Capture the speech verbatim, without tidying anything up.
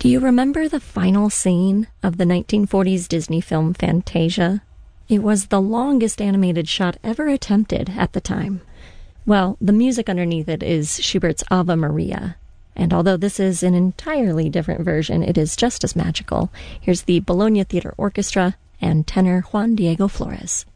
Do you remember the final scene of the nineteen forties Disney film Fantasia? It was the longest animated shot ever attempted at the time. Well, the music underneath it is Schubert's Ave Maria. And although this is an entirely different version, it is just as magical. Here's the Bologna Theatre Orchestra and tenor Juan Diego Flores.